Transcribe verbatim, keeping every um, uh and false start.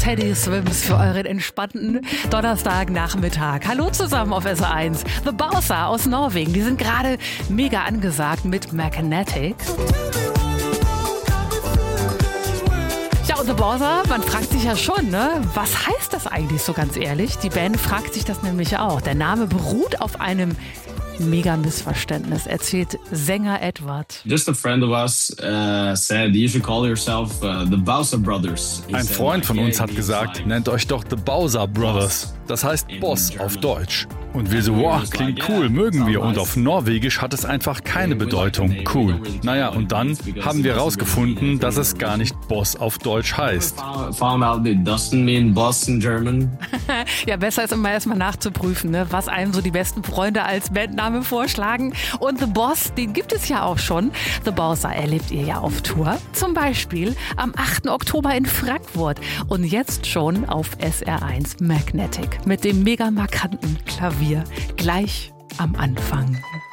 Teddy Swims für euren entspannten Donnerstagnachmittag. Hallo zusammen auf S R eins. The Bowser aus Norwegen, die sind gerade mega angesagt mit Magnetic. Ja, und The Bowser, man fragt sich ja schon, ne? Was heißt das eigentlich so ganz ehrlich? Die Band fragt sich das nämlich auch. Der Name beruht auf einem mega Missverständnis, erzählt Sänger Edward. Just a friend of us uh, said you should call yourself uh, the Bowser Brothers. Ein Freund von uns hat gesagt, nennt euch doch The Bowser Brothers. Das heißt Boss auf Deutsch. Und wir so, wow, klingt cool, mögen wir. Und auf Norwegisch hat es einfach keine Bedeutung. Cool. Naja, und dann haben wir rausgefunden, dass es gar nicht Boss auf Deutsch heißt. Found out it doesn't mean boss in German. Ja, besser ist immer erstmal nachzuprüfen, ne, was einem so die besten Freunde als Bandname vorschlagen. Und The Boss, den gibt es ja auch schon. The Bowser erlebt ihr ja auf Tour. Zum Beispiel am achten Oktober in Frankfurt. Und jetzt schon auf S R eins Magnetic mit dem mega markanten Klavier gleich am Anfang.